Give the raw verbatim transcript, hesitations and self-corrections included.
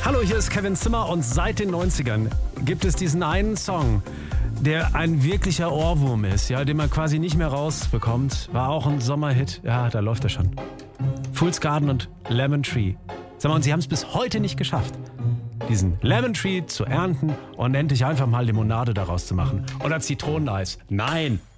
Hallo, hier ist Kevin Zimmer und seit den neunzigern gibt es diesen einen Song, der ein wirklicher Ohrwurm ist, ja, den man quasi nicht mehr rausbekommt. War auch ein Sommerhit, ja, da läuft er schon. Fool's Garden und Lemon Tree. Sag mal, und sie haben es bis heute nicht geschafft, diesen Lemon Tree zu ernten und endlich einfach mal Limonade daraus zu machen. Oder Zitroneneis. Nein,